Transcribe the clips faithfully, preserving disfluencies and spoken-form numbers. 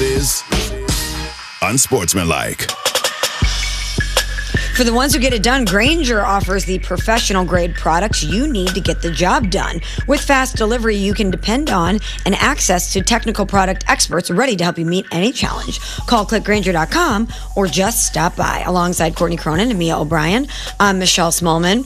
is unsportsmanlike. For the ones who get it done, Grainger offers the professional grade products you need to get the job done. With fast delivery you can depend on and access to technical product experts ready to help you meet any challenge. Call click grainger dot com or just stop by. Alongside Courtney Cronin and Mia O'Brien, I'm Michelle Smallman.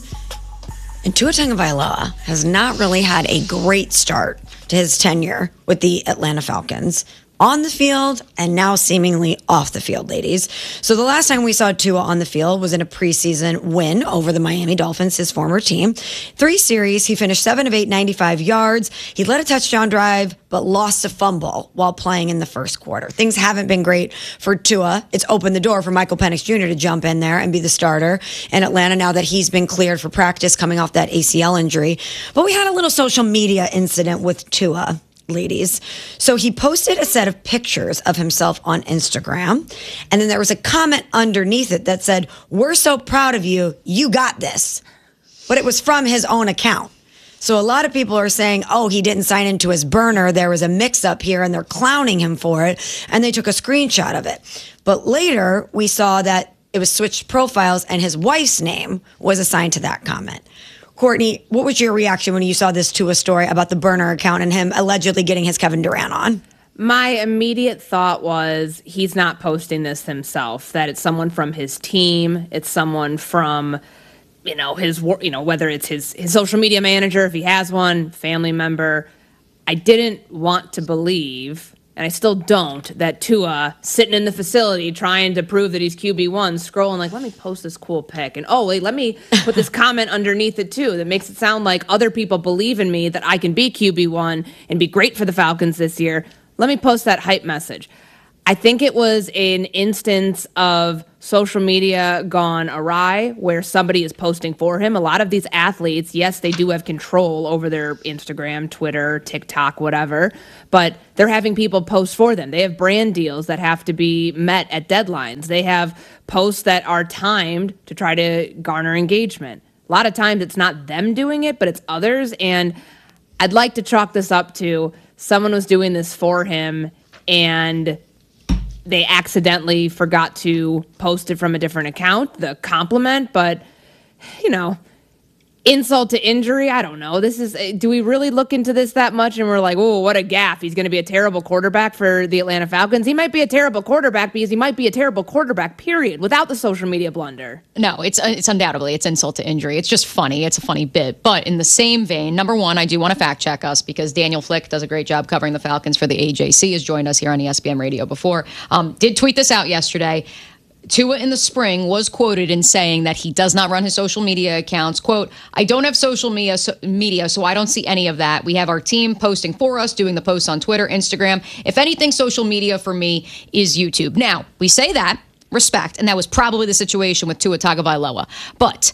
And Tua Tagovailoa has not really had a great start to his tenure with the Atlanta Falcons. On the field and now seemingly off the field, ladies. So the last time we saw Tua on the field was in a preseason win over the Miami Dolphins, his former team. Three series, he finished seven of eight, ninety-five yards. He led a touchdown drive, but lost a fumble while playing in the first quarter. Things haven't been great for Tua. It's opened the door for Michael Penix Junior to jump in there and be the starter in Atlanta now that he's been cleared for practice coming off that A C L injury. But we had a little social media incident with Tua, ladies. So he posted a set of pictures of himself on Instagram, and then there was a comment underneath it that said, "We're so proud of you, you got this." But it was from his own account. So a lot of people are saying, oh, he didn't sign into his burner. There was a mix-up here, and they're clowning him for it, and they took a screenshot of it. But later, we saw that it was switched profiles, and his wife's name was assigned to that comment. Courtney, what was your reaction when you saw this Tua story about the burner account and him allegedly getting his Kevin Durant on? My immediate thought was he's not posting this himself, that it's someone from his team, it's someone from, you know, his, you know, whether it's his, his social media manager, if he has one, family member. I didn't want to believe, and I still don't, that Tua sitting in the facility trying to prove that he's Q B one, scrolling like, let me post this cool pic. And oh, wait, let me put this comment underneath it too that makes it sound like other people believe in me, that I can be Q B one and be great for the Falcons this year. Let me post that hype message. I think it was an instance of social media gone awry where somebody is posting for him. A lot of these athletes, yes, they do have control over their Instagram, Twitter, TikTok, whatever, but they're having people post for them. They have brand deals that have to be met at deadlines. They have posts that are timed to try to garner engagement. A lot of times it's not them doing it, but it's others. And I'd like to chalk this up to someone was doing this for him and they accidentally forgot to post it from a different account, the compliment, but, you know, insult to injury, I don't know. This is, do we really look into this that much and we're like, oh, what a gaffe. He's going to be a terrible quarterback for the Atlanta Falcons. He might be a terrible quarterback because he might be a terrible quarterback, period, without the social media blunder. No, it's it's undoubtedly, it's insult to injury. It's just funny. It's a funny bit. But in the same vein, number one, I do want to fact check us because Daniel Flick does a great job covering the Falcons for the A J C, has joined us here on E S P N Radio before. Um, did tweet this out yesterday. Tua in the spring was quoted in saying that he does not run his social media accounts. Quote, I don't have social media, so, media, so I don't see any of that. We have our team posting for us, doing the posts on Twitter, Instagram. If anything, social media for me is YouTube. Now, we say that, respect, and that was probably the situation with Tua Tagovailoa. But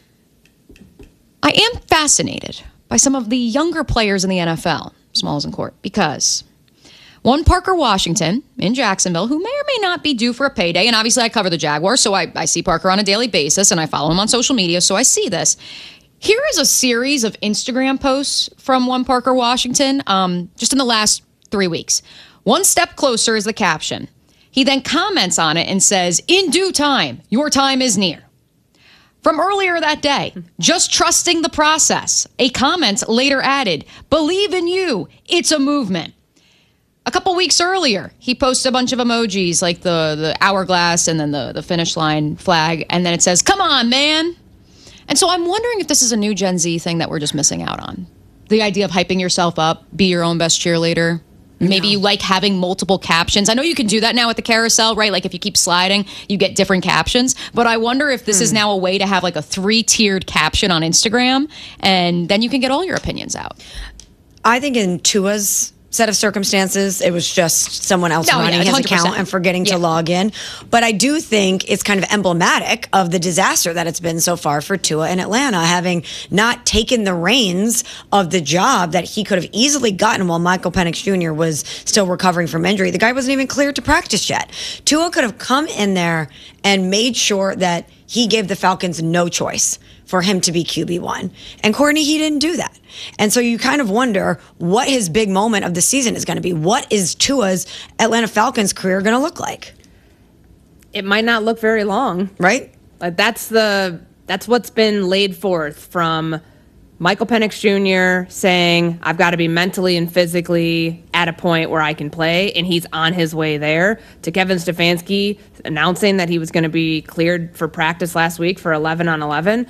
I am fascinated by some of the younger players in the N F L, Smalls and Court, because one Parker Washington in Jacksonville, who may or may not be due for a payday. And obviously I cover the Jaguars, so I, I see Parker on a daily basis, and I follow him on social media, so I see this. Here is a series of Instagram posts from one Parker Washington um, just in the last three weeks. One step closer is the caption. He then comments on it and says, in due time, your time is near. From earlier that day, just trusting the process. A comment later added, believe in you, it's a movement. A couple weeks earlier, he posted a bunch of emojis like the, the hourglass and then the, the finish line flag. And then it says, come on, man. And so I'm wondering if this is a new Gen Z thing that we're just missing out on. The idea of hyping yourself up, be your own best cheerleader. Maybe no. You like having multiple captions. I know you can do that now with the carousel, right? Like if you keep sliding, you get different captions. But I wonder if this hmm. is now a way to have like a three-tiered caption on Instagram. And then you can get all your opinions out. I think in Tua's set of circumstances, it was just someone else no, running yeah, his account and forgetting yeah. to log in. But I do think it's kind of emblematic of the disaster that it's been so far for Tua in Atlanta, having not taken the reins of the job that he could have easily gotten while Michael Penix Junior was still recovering from injury. The guy wasn't even cleared to practice yet. Tua could have come in there and made sure that he gave the Falcons no choice for him to be Q B one. And Courtney, he didn't do that. And so you kind of wonder what his big moment of the season is going to be. What is Tua's Atlanta Falcons career going to look like? It might not look very long. Right? Like that's the that's what's been laid forth from Michael Penix Junior saying, I've got to be mentally and physically at a point where I can play, and he's on his way there, to Kevin Stefanski announcing that he was going to be cleared for practice last week for eleven on eleven.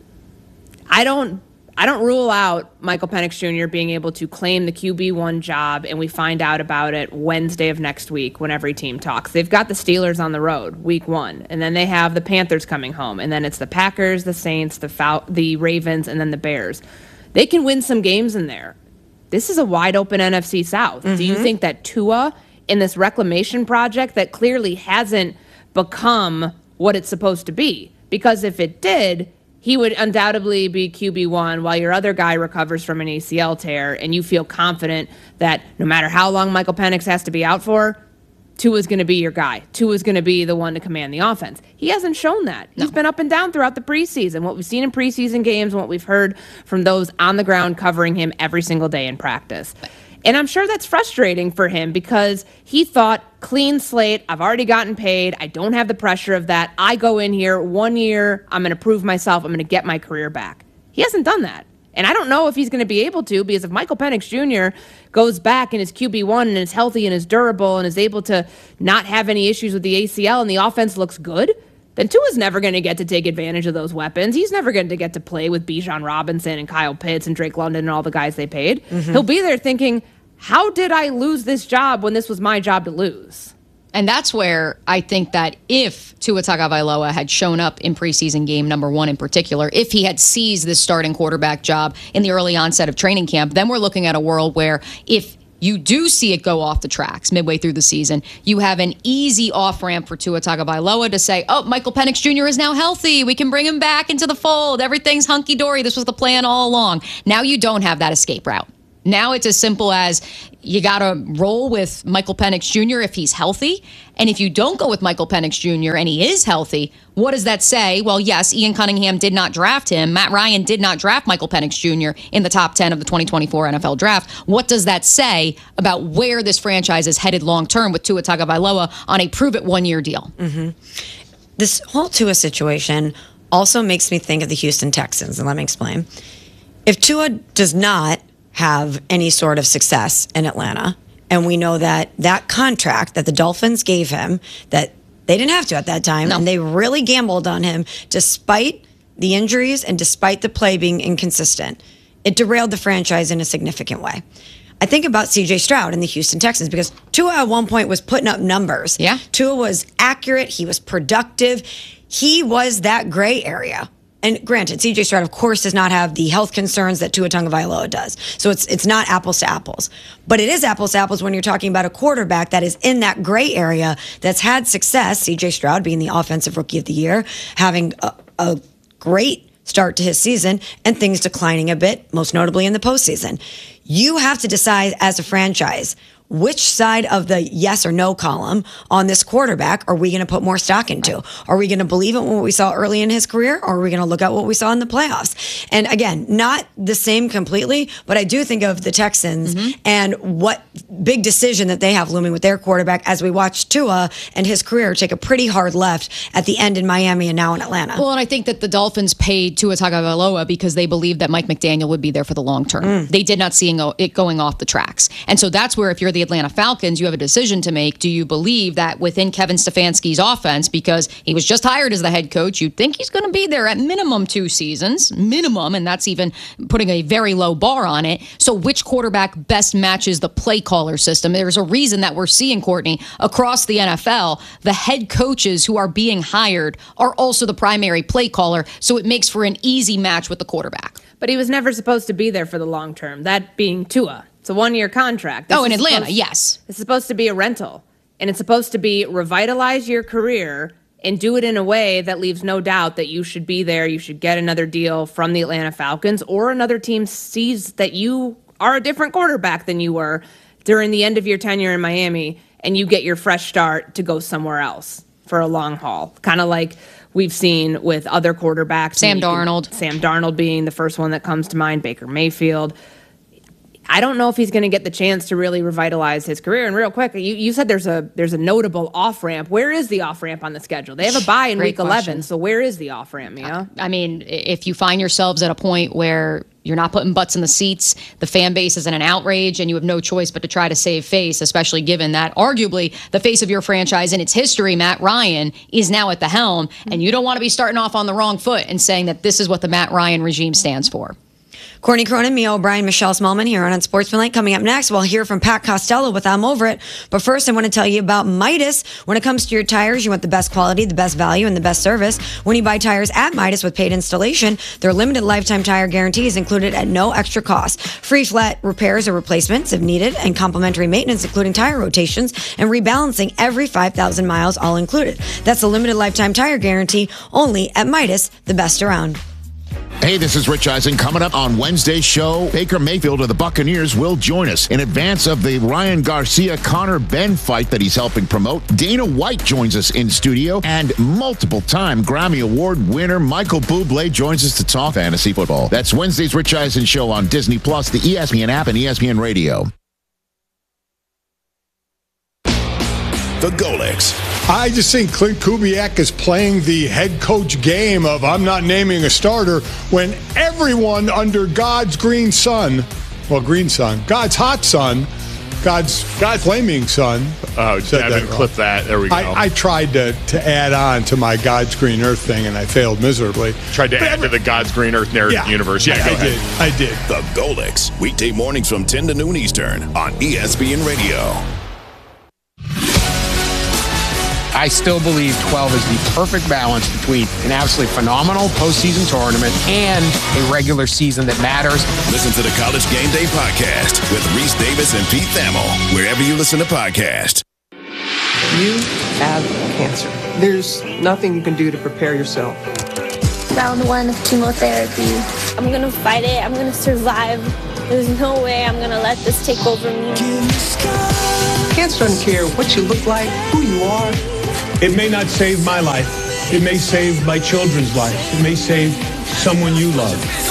I don't I don't rule out Michael Penix Junior being able to claim the Q B one job, and we find out about it Wednesday of next week when every team talks. They've got the Steelers on the road week one, and then they have the Panthers coming home, and then it's the Packers, the Saints, the Fal- the Ravens, and then the Bears. They can win some games in there. This is a wide open N F C South. Mm-hmm. Do you think that Tua, in this reclamation project that clearly hasn't become what it's supposed to be? Because if it did, he would undoubtedly be Q B one while your other guy recovers from an A C L tear, and you feel confident that no matter how long Michael Penix has to be out for, Tua's going to be your guy. Tua's going to be the one to command the offense. He hasn't shown that. No. He's been up and down throughout the preseason. What we've seen in preseason games and what we've heard from those on the ground covering him every single day in practice. And I'm sure that's frustrating for him because he thought, clean slate, I've already gotten paid, I don't have the pressure of that. I go in here one year, I'm going to prove myself, I'm going to get my career back. He hasn't done that. And I don't know if he's going to be able to, because if Michael Penix Junior goes back and is Q B one and is healthy and is durable and is able to not have any issues with the A C L and the offense looks good, then Tua's never going to get to take advantage of those weapons. He's never going to get to play with Bijan Robinson and Kyle Pitts and Drake London and all the guys they paid. Mm-hmm. He'll be there thinking, how did I lose this job when this was my job to lose? And that's where I think that if Tua Tagovailoa had shown up in preseason game number one in particular, if he had seized this starting quarterback job in the early onset of training camp, then we're looking at a world where if you do see it go off the tracks midway through the season, you have an easy off-ramp for Tua Tagovailoa to say, oh, Michael Penix Junior is now healthy. We can bring him back into the fold. Everything's hunky-dory. This was the plan all along. Now you don't have that escape route. Now it's as simple as you got to roll with Michael Penix Junior if he's healthy. And if you don't go with Michael Penix Junior and he is healthy, what does that say? Well, yes, Ian Cunningham did not draft him. Matt Ryan did not draft Michael Penix Junior in the top ten of the twenty twenty-four N F L draft. What does that say about where this franchise is headed long-term with Tua Tagovailoa on a prove-it one-year deal? Mm-hmm. This whole Tua situation also makes me think of the Houston Texans, and let me explain. If Tua does not have any sort of success in Atlanta, and we know that that contract that the Dolphins gave him, that they didn't have to at that time, no. and they really gambled on him despite the injuries and despite the play being inconsistent, it derailed the franchise in a significant way. I think about C J Stroud and the Houston Texans because Tua at one point was putting up numbers. Yeah. Tua was accurate. He was productive. He was that gray area. And granted, C J Stroud, of course, does not have the health concerns that Tua Tagovailoa does. So it's it's not apples to apples. But it is apples to apples when you're talking about a quarterback that is in that gray area that's had success, C J Stroud being the offensive rookie of the year, having a, a great start to his season, and things declining a bit, most notably in the postseason. You have to decide as a franchise, which side of the yes or no column on this quarterback are we going to put more stock into? Are we going to believe in what we saw early in his career, or are we going to look at what we saw in the playoffs? And again, not the same completely, but I do think of the Texans mm-hmm. and what big decision that they have looming with their quarterback as we watch Tua and his career take a pretty hard left at the end in Miami and now in Atlanta. Well, and I think that the Dolphins paid Tua Tagovailoa because they believed that Mike McDaniel would be there for the long term. Mm. They did not see it going off the tracks. And so that's where if you're the Atlanta Falcons, you have a decision to make. Do you believe that within Kevin Stefanski's offense, because he was just hired as the head coach, you'd think he's going to be there at minimum two seasons, minimum, and that's even putting a very low bar on it. So which quarterback best matches the play caller system? There's a reason that we're seeing, Courtney, across the N F L, the head coaches who are being hired are also the primary play caller, so it makes for an easy match with the quarterback. But he was never supposed to be there for the long term, that being Tua. It's a one-year contract. This oh, in Atlanta, supposed, yes. It's supposed to be a rental, and it's supposed to be revitalize your career and do it in a way that leaves no doubt that you should be there, you should get another deal from the Atlanta Falcons, or another team sees that you are a different quarterback than you were during the end of your tenure in Miami, and you get your fresh start to go somewhere else. for a long haul, kind of like we've seen with other quarterbacks. Sam Darnold. Can, Sam Darnold being the first one that comes to mind, Baker Mayfield. I don't know if he's going to get the chance to really revitalize his career. And real quick, you, you said there's a there's a notable off-ramp. Where is the off-ramp on the schedule? They have a bye in Great week question. eleven, so where is the off-ramp, Mia? I mean, if you find yourselves at a point where you're not putting butts in the seats, the fan base is in an outrage, and you have no choice but to try to save face, especially given that arguably the face of your franchise in its history, Matt Ryan, is now at the helm, and you don't want to be starting off on the wrong foot and saying that this is what the Matt Ryan regime stands for. Courtney Cronin, Mia O'Brien, Michelle Smallman here on Unsportsmanlike. Coming up next, we'll hear from Pat Costello with I'm Over It. But first, I want to tell you about Midas. When it comes to your tires, you want the best quality, the best value, and the best service. When you buy tires at Midas with paid installation, their limited lifetime tire guarantee is included at no extra cost. Free flat repairs or replacements if needed, and complimentary maintenance, including tire rotations and rebalancing every five thousand miles, all included. That's the limited lifetime tire guarantee only at Midas, the best around. Hey, this is Rich Eisen. Coming up on Wednesday's show, Baker Mayfield of the Buccaneers will join us in advance of the Ryan Garcia-Conor Benn fight that he's helping promote. Dana White joins us in studio, and multiple-time Grammy Award winner Michael Bublé joins us to talk fantasy football. That's Wednesday's Rich Eisen show on Disney Plus, the E S P N app, and E S P N Radio. The Golics. I just think Clint Kubiak is playing the head coach game of I'm not naming a starter when everyone under God's green sun, well, green sun, God's hot sun, God's God's flaming sun. Oh, Devin, clip that. There we go. I, I tried to, to add on to my God's green earth thing, and I failed miserably. Tried to but add every, to the God's green earth narrative yeah, universe. Yeah, I, go I ahead. did. I did. The Golics. Weekday mornings from ten to noon Eastern on E S P N Radio. I still believe twelve is the perfect balance between an absolutely phenomenal postseason tournament and a regular season that matters. Listen to the College Game Day podcast with Reese Davis and Pete Thamel, wherever you listen to podcasts. You have cancer. There's nothing you can do to prepare yourself. Round one of chemotherapy. I'm going to fight it. I'm going to survive. There's no way I'm going to let this take over me. Cancer doesn't care what you look like, who you are. It may not save my life. It may save my children's lives. It may save someone you love.